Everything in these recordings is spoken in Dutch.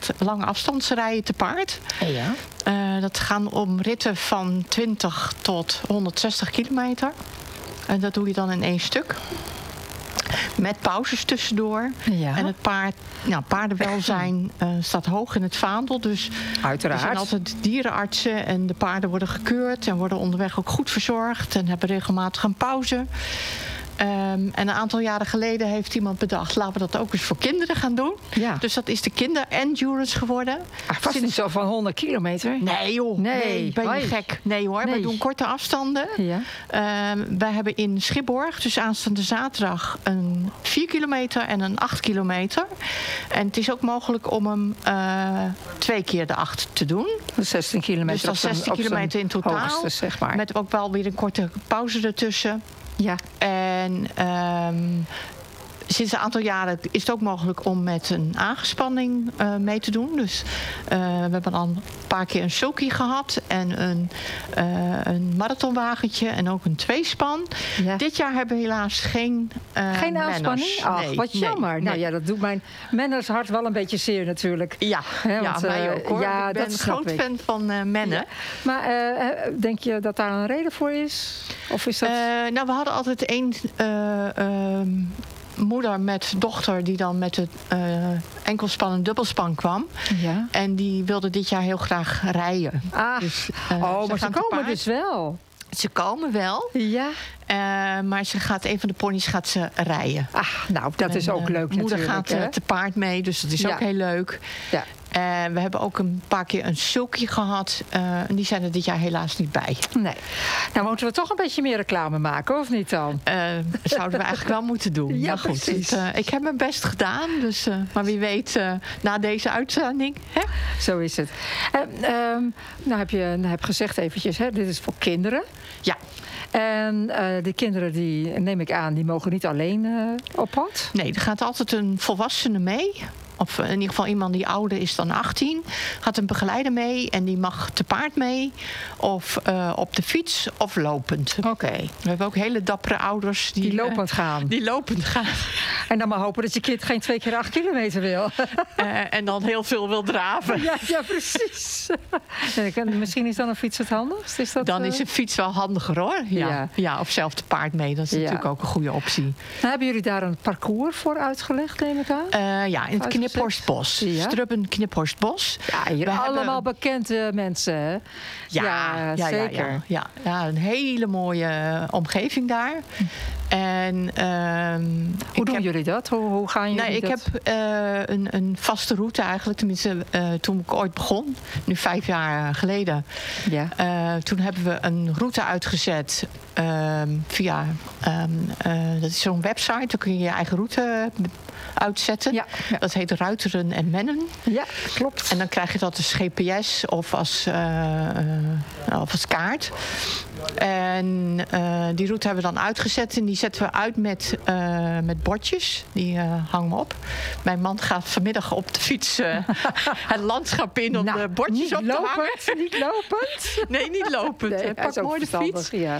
echt lange afstandsrijden te paard. Ja. Dat gaan om ritten van 20 tot 160 kilometer. En dat doe je dan in 1 stuk. Met pauzes tussendoor. Ja. En het paardenwelzijn staat hoog in het vaandel. Dus Uiteraard. er zijn altijd dierenartsen en de paarden worden gekeurd en worden onderweg ook goed verzorgd en hebben regelmatig een pauze. En een aantal jaren geleden heeft iemand bedacht, laten we dat ook eens voor kinderen gaan doen. Ja. Dus dat is de kinder-endurance geworden. Vast niet zo van 100 kilometer. Nee joh, nee, ben je Hoi. gek? Nee hoor, Nee. we doen korte afstanden. Ja. Wij hebben in Schipborg, dus aanstaande zaterdag, een 4 kilometer en een 8 kilometer. En het is ook mogelijk om hem 2 keer de 8 te doen. 16 kilometer. Dus dat is 16 kilometer in totaal. Hoogste, zeg maar. Met ook wel weer een korte pauze ertussen. Ja. En sinds een aantal jaren is het ook mogelijk om met een aangespanning mee te doen. Dus we hebben al een paar keer een sulky gehad en een marathonwagentje en ook een tweespan. Ja. Dit jaar hebben we helaas geen Geen aanspanning? Ach, Nee, wat jammer. nee. Nou ja, dat doet mijn manners-hart wel een beetje zeer natuurlijk. Ja, Hè, ja, want, mij ook hoor. ja, Ik ben dat een snap groot ik. fan van Mennen. Ja. Maar denk je dat daar een reden voor is? Of is dat... Nou, we hadden altijd één moeder met dochter die dan met het enkelspan en dubbelspan kwam. ja. En die wilde dit jaar heel graag rijden. Ah, Dus, maar ze gaan te komen paard. dus wel. Ze komen wel, Ja. maar ze gaat een van de ponies gaat ze rijden. Ah, nou, dat is En, ook leuk moeder natuurlijk. gaat hè? te paard mee, dus dat is Ja. ook heel leuk. Ja. We hebben ook een paar keer een sulky gehad. En die zijn er dit jaar helaas niet bij. Nee. Nou, moeten we toch een beetje meer reclame maken, of niet dan? Zouden we eigenlijk wel moeten doen. Ja, maar goed, precies. ik heb mijn best gedaan. Dus, maar wie weet, na deze uitzending. Hè? Zo is het. Nou heb je gezegd eventjes, hè, dit is voor kinderen. Ja. En de kinderen, die neem ik aan, die mogen niet alleen op pad. Nee, er gaat altijd een volwassene mee. Of in ieder geval iemand die ouder is dan 18. Gaat een begeleider mee en die mag te paard mee. Of op de fiets of lopend. Oké. We hebben ook hele dappere ouders Die lopend gaan. Die lopend gaan. En dan maar hopen dat je kind geen 2 keer 8 kilometer wil. En dan heel veel wil draven. Ja, precies. Misschien is dan een fiets het handigst? Is dat, Dan is een fiets wel handiger hoor. Ja. Ja, of zelf te paard mee. Dat is natuurlijk ook een goede optie. Nou, hebben jullie daar een parcours voor uitgelegd, neem ik aan? Ja, in het Kniphorstbos. Ja. Strubben Kniphorstbos. Ja, hier We allemaal hebben- bekende mensen, hè? Ja, zeker. Ja, een hele mooie omgeving daar. En Hoe doen jullie dat? Hoe gaan jullie ik dat? heb een vaste route eigenlijk. Tenminste, toen ik ooit begon, nu 5 jaar geleden. Ja. Toen hebben we een route uitgezet via... dat is zo'n website, daar kun je je eigen route uitzetten. Ja. Dat heet Ruiteren en Mennen. Ja, klopt. En dan krijg je dat als GPS of als kaart. En die route hebben we dan uitgezet. En die zetten we uit met bordjes. Die hangen we op. Mijn man gaat vanmiddag op de fiets het landschap in om de bordjes op te hangen. Niet lopend. Nee, niet lopend. Nee, Hij pakt mooi de fiets. Ja.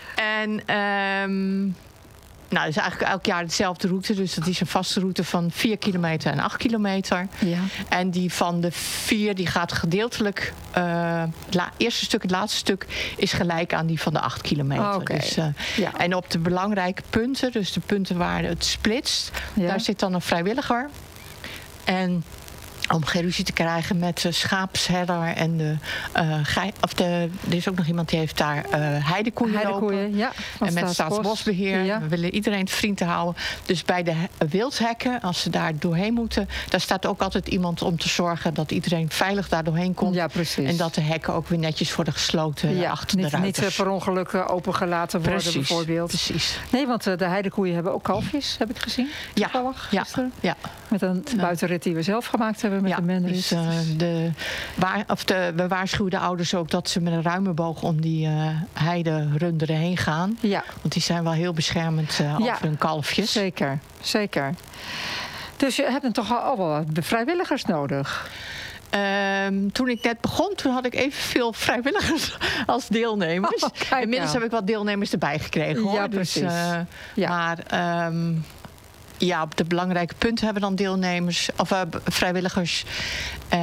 En nou, dat is eigenlijk elk jaar dezelfde route. Dus dat is een vaste route van 4 kilometer en 8 kilometer. Ja. En die van de 4 die gaat gedeeltelijk... het eerste stuk, het laatste stuk is gelijk aan die van de 8 kilometer. Oké. Dus, Ja. En op de belangrijke punten, dus de punten waar het splitst... Ja. daar zit dan een vrijwilliger. En om geen ruzie te krijgen met de schaapsherder en er is ook nog iemand die heeft daar heidekoeien lopen. Ja. En met Staatsbosbeheer. Ja. We willen iedereen vriend houden. Dus bij de wildhekken, als ze daar doorheen moeten... daar staat ook altijd iemand om te zorgen... dat iedereen veilig daar doorheen komt. Ja, precies. En dat de hekken ook weer netjes worden gesloten achter de ruiters. Niet per ongeluk opengelaten worden, Precies, bijvoorbeeld. Precies. Nee, want de heidekoeien hebben ook kalfjes, heb ik gezien. Ja, Toevallig, ja, gisteren. ja. Met een buitenrit die we zelf gemaakt hebben met de Menderis. Dus we waarschuwen de ouders ook dat ze met een ruime boog om die heiderunderen heen gaan. Ja. Want die zijn wel heel beschermend over hun kalfjes. Zeker, zeker. Dus je hebt dan toch al wel wat vrijwilligers nodig? Toen ik net begon, toen had ik evenveel vrijwilligers als deelnemers. Inmiddels heb ik wat deelnemers erbij gekregen hoor. Ja, precies. Dus, maar op de belangrijke punten hebben we dan deelnemers of vrijwilligers.